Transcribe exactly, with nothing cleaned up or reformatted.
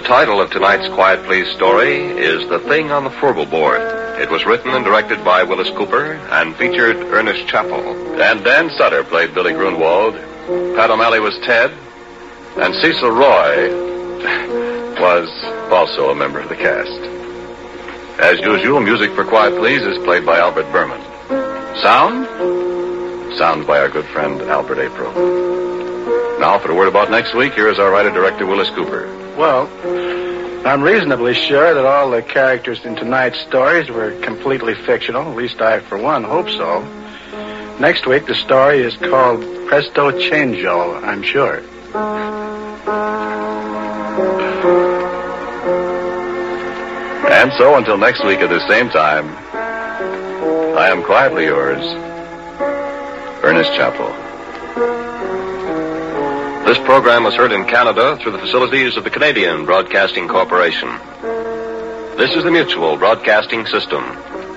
title of tonight's Quiet Please story is The Thing on the Furble Board. It was written and directed by Willis Cooper and featured Ernest Chappell. And Dan Sutter played Billy Grunwald. Pat O'Malley was Ted. And Cecil Roy was also a member of the cast. As usual, music for Quiet Please is played by Albert Berman. Sound? Sound by our good friend Albert April. Now, for a word about next week, here is our writer-director, Willis Cooper. Well, I'm reasonably sure that all the characters in tonight's stories were completely fictional. At least I, for one, hope so. Next week, the story is called Presto Changeo, I'm sure. And so, until next week at the same time, I am quietly yours, Ernest Chappell. This program was heard in Canada through the facilities of the Canadian Broadcasting Corporation. This is the Mutual Broadcasting System.